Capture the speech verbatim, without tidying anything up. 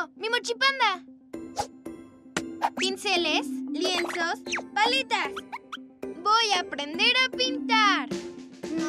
listo! ¡Mi mochipanda! Pinceles, lienzos, paletas. Voy a aprender a pintar.